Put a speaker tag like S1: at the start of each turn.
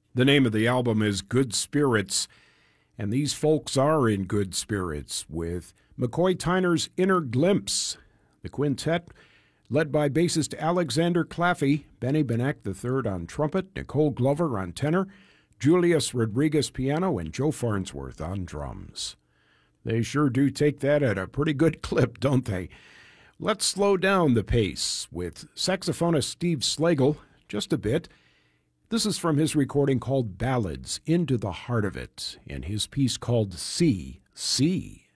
S1: The name of the album is Good Spirits, and these folks are in good spirits with McCoy Tyner's Inner Glimpse. The quintet, led by bassist Alexander Claffey, Benny Benek III on trumpet, Nicole Glover on tenor, Julius Rodriguez piano, and Joe Farnsworth on drums. They sure do take that at a pretty good clip, don't they? Let's slow down the pace with saxophonist Steve Slagle just a bit. This is from his recording called Ballads, Into the Heart of It, and his piece called Sea, Sea.